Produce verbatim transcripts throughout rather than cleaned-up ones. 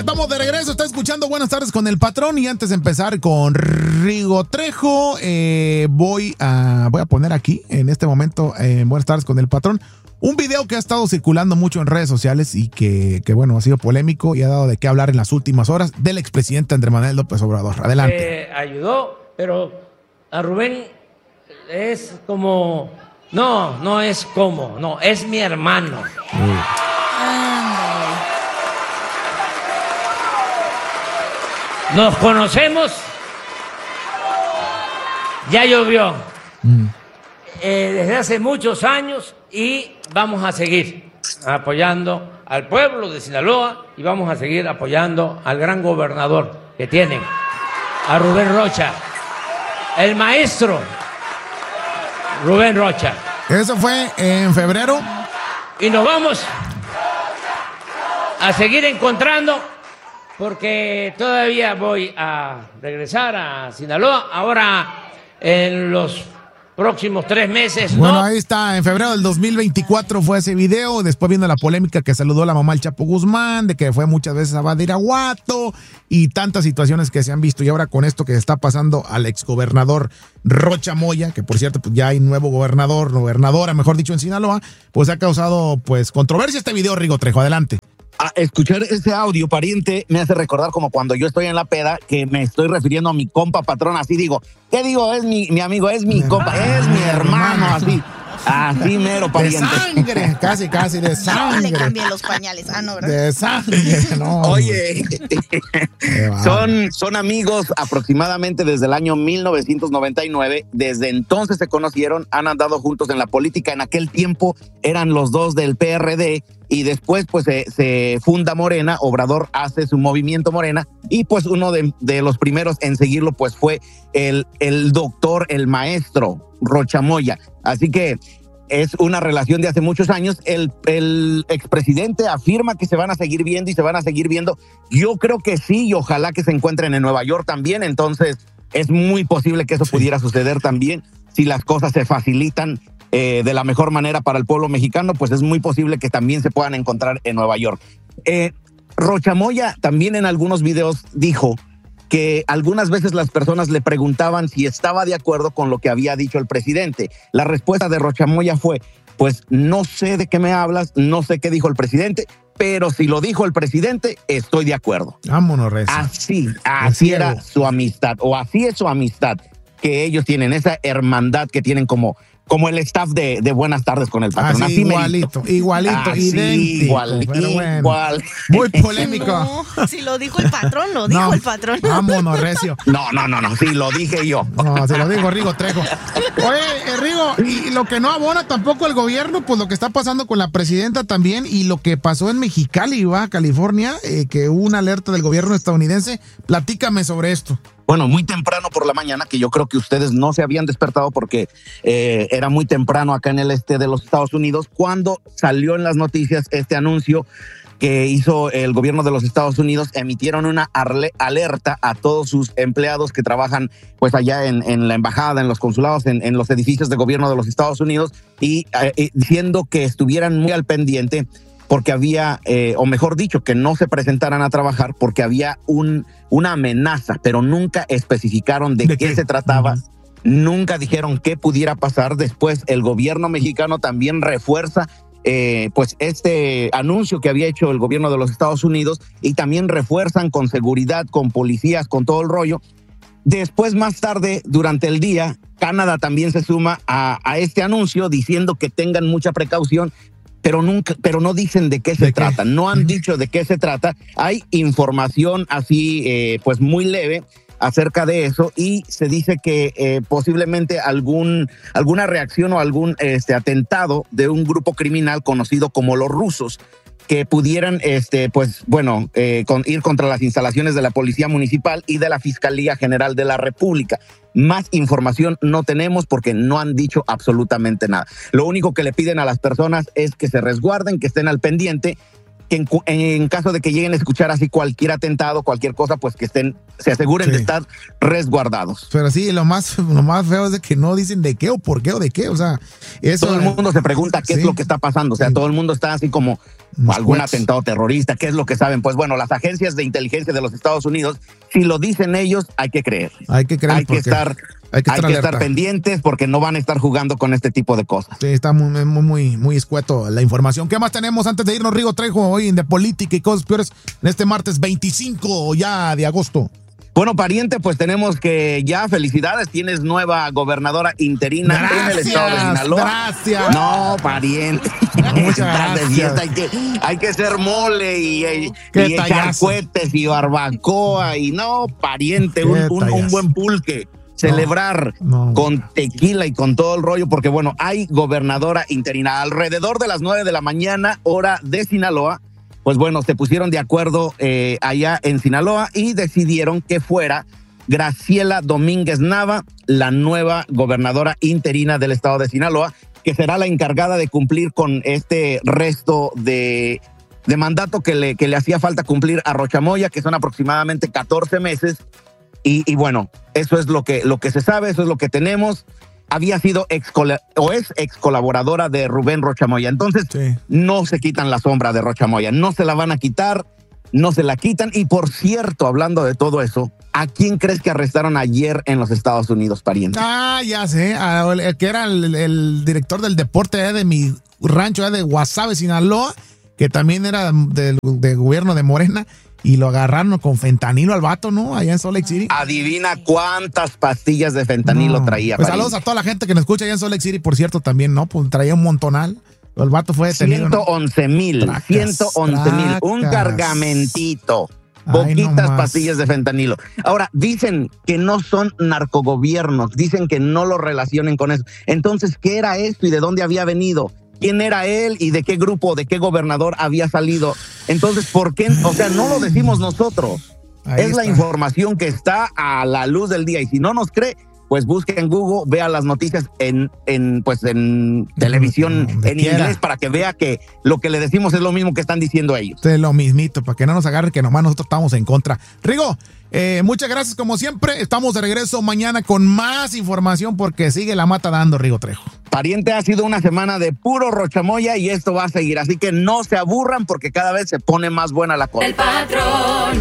estamos de regreso. Está escuchando Buenas Tardes con el Patrón. Y antes de empezar con Rigo Trejo, eh, voy, a, voy a poner aquí, en este momento, en eh, Buenas Tardes con el Patrón, un video que ha estado circulando mucho en redes sociales y que, que, bueno, ha sido polémico y ha dado de qué hablar en las últimas horas del expresidente Andrés Manuel López Obrador. Adelante. Eh, ayudó, pero a Rubén es como... No, no es como, no, es mi hermano. Uh. Nos conocemos, ya llovió, mm. eh, desde hace muchos años y vamos a seguir apoyando al pueblo de Sinaloa y vamos a seguir apoyando al gran gobernador que tienen, a Rubén Rocha, el maestro Rubén Rocha. Eso fue en febrero. Y nos vamos a seguir encontrando porque todavía voy a regresar a Sinaloa. Ahora en los próximos tres meses. Bueno, ¿no? Ahí está, en febrero del dos mil veinticuatro fue ese video, después viendo la polémica que saludó a la mamá del Chapo Guzmán, de que fue muchas veces a Badiraguato y tantas situaciones que se han visto, y ahora con esto que está pasando al exgobernador Rocha Moya, que por cierto pues ya hay nuevo gobernador, gobernadora, mejor dicho, en Sinaloa, pues ha causado pues controversia este video. Rigo Trejo, adelante. A escuchar ese audio, pariente, me hace recordar como cuando yo estoy en la peda, que me estoy refiriendo a mi compa Patrón, así digo, ¿qué digo? Es mi, mi amigo, es mi compa, es mi hermano, así, así mero, pariente. De sangre, casi, casi, de sangre. No le cambié los pañales, ah, no, ¿verdad? De sangre, no. Oye, son, son amigos aproximadamente desde el año mil novecientos noventa y nueve, desde entonces se conocieron, han andado juntos en la política, en aquel tiempo eran los dos del P R D, y después pues se, se funda Morena, Obrador hace su movimiento Morena, y pues uno de, de los primeros en seguirlo pues fue el, el doctor, el maestro Rocha Moya. Así que es una relación de hace muchos años. El, el expresidente afirma que se van a seguir viendo y se van a seguir viendo. Yo creo que sí, y ojalá que se encuentren en Nueva York también. Entonces es muy posible que eso sí pudiera suceder también si las cosas se facilitan Eh, de la mejor manera para el pueblo mexicano, pues es muy posible que también se puedan encontrar en Nueva York. Eh, Rocha Moya también en algunos videos dijo que algunas veces las personas le preguntaban si estaba de acuerdo con lo que había dicho el presidente. La respuesta de Rocha Moya fue, pues no sé de qué me hablas, no sé qué dijo el presidente, pero si lo dijo el presidente, estoy de acuerdo. Vámonos, Reza. Así, así era su amistad, o así es su amistad que ellos tienen, esa hermandad que tienen como... como el staff de, de Buenas Tardes con el Patrón. Así, así igualito, merito. igualito, así, idéntico. Igual, pero bueno, igual. Muy polémico. No, si lo dijo el patrón, lo dijo no, el patrón. Vámonos, Recio. No, no, no, no, sí, lo dije yo. No, se lo digo Rigo Trejo. Oye, eh, Rigo, y lo que no abona tampoco el gobierno, pues lo que está pasando con la presidenta también, y lo que pasó en Mexicali, Baja California, eh, que hubo una alerta del gobierno estadounidense. Platícame sobre esto. Bueno, muy temprano por la mañana, que yo creo que ustedes no se habían despertado porque eh, era muy temprano acá en el este de los Estados Unidos, cuando salió en las noticias este anuncio que hizo el gobierno de los Estados Unidos. Emitieron una alerta a todos sus empleados que trabajan pues allá en, en la embajada, en los consulados, en, en los edificios de gobierno de los Estados Unidos, y eh, diciendo que estuvieran muy al pendiente porque había, eh, o mejor dicho, que no se presentaran a trabajar porque había un, una amenaza, pero nunca especificaron de, ¿De qué, qué se trataba. Uh-huh. Nunca dijeron qué pudiera pasar. Después el gobierno mexicano también refuerza eh, pues este anuncio que había hecho el gobierno de los Estados Unidos, y también refuerzan con seguridad, con policías, con todo el rollo. Después, más tarde, durante el día, Canadá también se suma a, a este anuncio diciendo que tengan mucha precaución, pero nunca, pero no dicen de qué se ¿De trata, qué? No han dicho de qué se trata. Hay información así, eh, pues muy leve acerca de eso, y se dice que eh, posiblemente algún, alguna reacción o algún este, atentado de un grupo criminal conocido como los rusos, que pudieran, este, pues bueno, eh, con, ir contra las instalaciones de la Policía Municipal y de la Fiscalía General de la República. Más información no tenemos porque no han dicho absolutamente nada. Lo único que le piden a las personas es que se resguarden, que estén al pendiente, que en, en caso de que lleguen a escuchar así cualquier atentado, cualquier cosa, pues que estén, se aseguren sí. de estar resguardados. Pero sí, lo más, lo más feo es de que no dicen de qué o por qué o de qué, o sea, eso. Todo el mundo se pregunta qué sí. es lo que está pasando, o sea, sí. todo el mundo está así como Nos algún puedes. atentado terrorista, qué es lo que saben. Pues bueno, las agencias de inteligencia de los Estados Unidos, si lo dicen ellos, hay que creer. Hay que creer. Hay que estar... Hay que, estar, Hay que estar pendientes porque no van a estar jugando con este tipo de cosas. Sí, está muy, muy, muy, muy escueto la información. ¿Qué más tenemos antes de irnos, Rigo Trejo, hoy de política y cosas peores en este martes veinticinco ya de agosto? Bueno, pariente, pues tenemos que ya, felicidades, tienes nueva gobernadora interina gracias, en el estado de Sinaloa. Gracias. No, pariente. Muchas gracias. Hay que, hay que ser mole y, y, y echar cohetes y barbacoa y no, pariente, un, un, un buen pulque. Celebrar no, no. con tequila y con todo el rollo, porque bueno, hay gobernadora interina. Alrededor de las nueve de la mañana, hora de Sinaloa, pues bueno, se pusieron de acuerdo eh, allá en Sinaloa y decidieron que fuera Graciela Domínguez Nava, la nueva gobernadora interina del estado de Sinaloa, que será la encargada de cumplir con este resto de, de mandato que le, que le hacía falta cumplir a Rocha Moya, que son aproximadamente catorce meses. Y, y bueno, eso es lo que, lo que se sabe, eso es lo que tenemos. Había sido ex o es ex colaboradora de Rubén Rocha Moya. Entonces, sí. no se quitan la sombra de Rocha Moya. No se la van a quitar, no se la quitan. Y por cierto, hablando de todo eso, ¿a quién crees que arrestaron ayer en los Estados Unidos, pariente? Ah, ya sé. El que era el, el director del deporte eh, de mi rancho eh, de Guasave, Sinaloa, que también era del de gobierno de Morena. Y lo agarraron con fentanilo al vato, ¿no? Allá en Salt Lake City. Adivina cuántas pastillas de fentanilo no. traía. Pues saludos a toda la gente que nos escucha allá en Salt Lake City, por cierto, también, ¿no? Pues traía un montonal. El vato fue detenido. ciento once mil. ¿no? ciento once mil. Un cargamentito. Poquitas no pastillas de fentanilo. Ahora, dicen que no son narcogobiernos. Dicen que no lo relacionen con eso. Entonces, ¿qué era esto y de dónde había venido? ¿Quién era él y de qué grupo, de qué gobernador había salido? Entonces, ¿por qué? O sea, no lo decimos nosotros. Ahí es está. La información que está a la luz del día. Y si no nos cree, pues busque en Google, vea las noticias en, en, pues en televisión de en quiera. Inglés para que vea que lo que le decimos es lo mismo que están diciendo ellos. Es lo mismito, para que no nos agarre que nomás nosotros estamos en contra. Rigo, eh, muchas gracias como siempre. Estamos de regreso mañana con más información porque sigue la mata dando, Rigo Trejo. Pariente, ha sido una semana de puro Rocha Moya y esto va a seguir. Así que no se aburran porque cada vez se pone más buena la cosa. El patrón.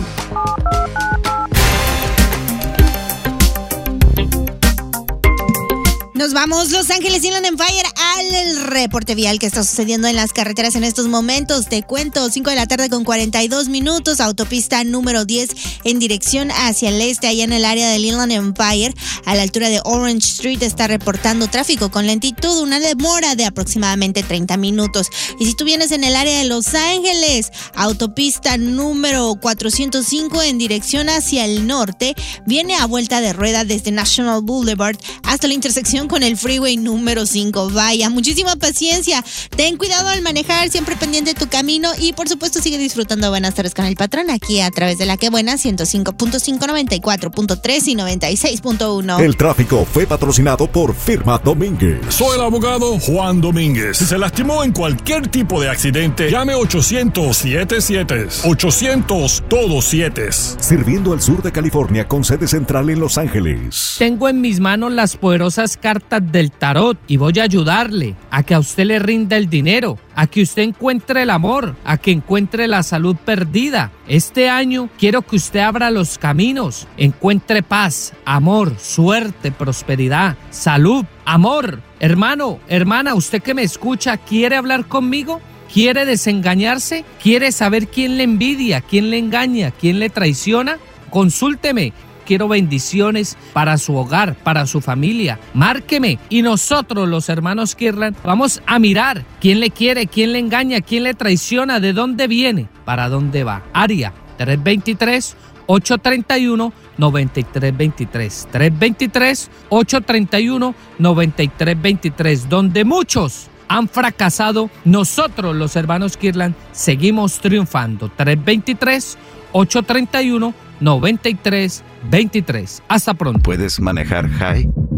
Nos vamos, Los Ángeles Inland Empire, al reporte vial que está sucediendo en las carreteras en estos momentos. Te cuento, cinco de la tarde con cuarenta y dos minutos, autopista número diez en dirección hacia el este, allá en el área del Inland Empire, a la altura de Orange Street, está reportando tráfico con lentitud, una demora de aproximadamente treinta minutos. Y si tú vienes en el área de Los Ángeles, autopista número cuatrocientos cinco en dirección hacia el norte, viene a vuelta de rueda desde National Boulevard hasta la intersección con el freeway número cinco. Vaya, muchísima paciencia. Ten cuidado al manejar, siempre pendiente de tu camino y por supuesto sigue disfrutando Buenas Tardes con el Patrón aquí a través de La Que Buena, ciento cinco punto cinco, noventa y cuatro punto tres y noventa y seis punto uno. El tráfico fue patrocinado por Firma Domínguez. Soy el abogado Juan Domínguez. Si se lastimó en cualquier tipo de accidente, llame ochocientos siete siete. ochocientos todos siete. Sirviendo al sur de California con sede central en Los Ángeles. Tengo en mis manos las poderosas cartas del tarot y voy a ayudarle a que a usted le rinda el dinero, a que usted encuentre el amor, a que encuentre la salud perdida. Este año quiero que usted abra los caminos, encuentre paz, amor, suerte, prosperidad, salud, amor. Hermano, hermana, usted que me escucha, ¿quiere hablar conmigo? ¿Quiere desengañarse? ¿Quiere saber quién le envidia, quién le engaña, quién le traiciona? Consúlteme. Quiero bendiciones para su hogar, para su familia. Márqueme y nosotros, los hermanos Kirlan, vamos a mirar quién le quiere, quién le engaña, quién le traiciona, de dónde viene, para dónde va. Área tres dos tres, ocho tres uno, nueve tres dos tres. tres dos tres, ocho tres uno, nueve tres dos tres. Donde muchos han fracasado, nosotros, los hermanos Kirlan, seguimos triunfando. tres dos tres, ocho tres uno, noventa y tres veintitrés. Hasta pronto. ¿Puedes manejar high?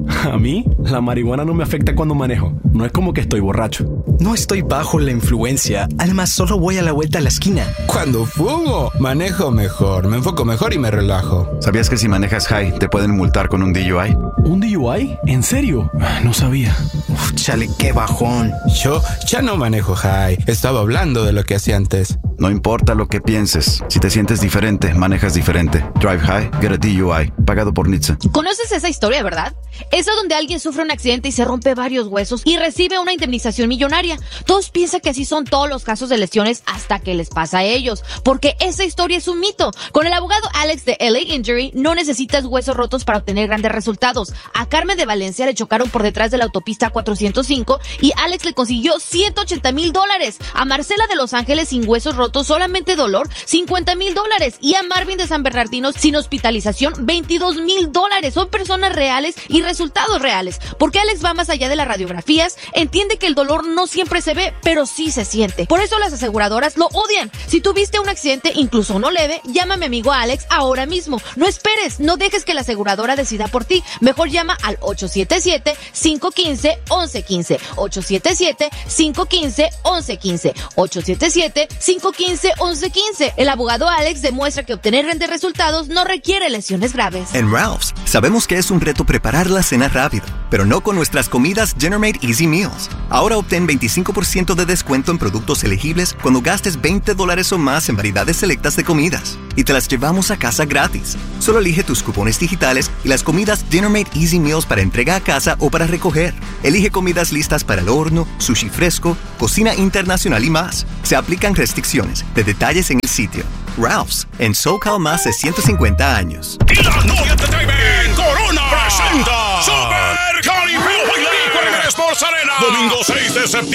A mí, la marihuana no me afecta cuando manejo. No es como que estoy borracho. No estoy bajo la influencia. Además, solo voy a la vuelta a la esquina. Cuando fumo, manejo mejor. Me enfoco mejor y me relajo. ¿Sabías que si manejas high, te pueden multar con un D U I? ¿Un D U I? ¿En serio? No sabía. Uf, chale, qué bajón. Yo ya no manejo high. Estaba hablando de lo que hacía antes. No importa lo que pienses. Si te sientes diferente, manejas diferente. Drive high, get a D U I. Pagado por N H T S A. ¿Conoces esa historia, verdad? Esa donde alguien sufre un accidente y se rompe varios huesos y recibe una indemnización millonaria. Todos piensan que así son todos los casos de lesiones hasta que les pasa a ellos, porque esa historia es un mito. Con el abogado Alex de L A Injury no necesitas huesos rotos para obtener grandes resultados. A Carmen de Valencia le chocaron por detrás de la autopista cuatrocientos cinco y Alex le consiguió ciento ochenta mil dólares. A Marcela de Los Ángeles sin huesos rotos, solamente dolor, cincuenta mil dólares. Y a Marvin de San Bernardino sin hospitalización, veintidós mil dólares. Son personas reales y resultados reales. Porque Alex va más allá de las radiografías, entiende que el dolor no siempre se ve, pero sí se siente. Por eso las aseguradoras lo odian. Si tuviste un accidente, incluso no leve, llama a mi amigo Alex ahora mismo. No esperes, no dejes que la aseguradora decida por ti. Mejor llama al ocho siete siete, cinco uno cinco, once quince. ocho siete siete, cinco uno cinco, once quince. ocho siete siete, cinco uno cinco, once quince. El abogado Alex demuestra que obtener grandes resultados no requiere lesiones graves. En Ralph's, sabemos que es un reto preparar la cena rápido, pero no con nuestras comidas Dinner Made Easy Meals. Ahora obtén veinticinco por ciento de descuento en productos elegibles cuando gastes veinte dólares o más en variedades selectas de comidas. Y te las llevamos a casa gratis. Solo elige tus cupones digitales y las comidas Dinner Made Easy Meals para entrega a casa o para recoger. Elige comidas listas para el horno, sushi fresco, cocina internacional y más. Se aplican restricciones. De detalles en el sitio. Ralph's, en SoCal más de ciento cincuenta años. Y la novia Entertainment Corona presenta Super Caribe Baile con Sports Arena. Domingo seis de septiembre.